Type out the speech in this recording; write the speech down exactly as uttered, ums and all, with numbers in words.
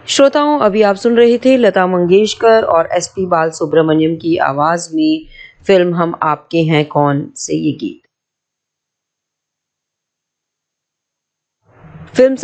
श्रोताओं, अभी आप सुन रहे थे लता मंगेशकर और एसपी बालसुब्रमण्यम की आवाज में फिल्म हम आपके हैं कौन से ये गीत। फिल्म